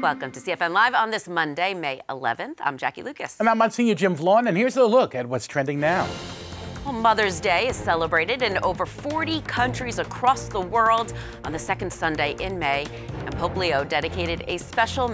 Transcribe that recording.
Welcome to CFN Live on this Monday, May 11th. I'm Jackie Lucas. And I'm Monsignor Jim Vaughn, and here's a look at what's trending now. Well, Mother's Day is celebrated in over 40 countries across the world on the second Sunday in May, and Pope Leo dedicated a special